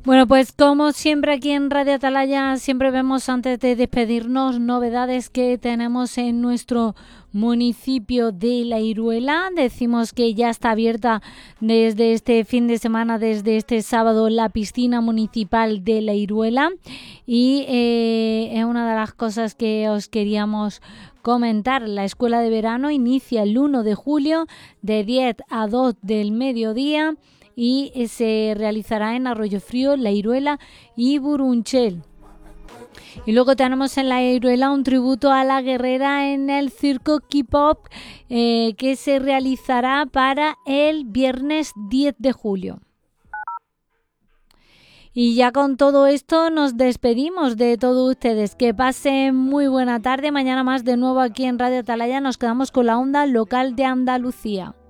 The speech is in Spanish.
Bueno, pues como siempre aquí en Radio Atalaya, siempre vemos antes de despedirnos novedades que tenemos en nuestro municipio de La Iruela. Decimos que ya está abierta desde este fin de semana, desde este sábado, la piscina municipal de La Iruela y es una de las cosas que os queríamos comentar. La escuela de verano inicia el 1 de julio de 10 a 2 del mediodía y se realizará en Arroyofrío, La Iruela y Burunchel. Y luego tenemos en La Iruela un tributo a la guerrera en el circo K-Pop que se realizará para el viernes 10 de julio. Y ya con todo esto nos despedimos de todos ustedes. Que pasen muy buena tarde. Mañana más de nuevo aquí en Radio Atalaya. Nos quedamos con la onda local de Andalucía.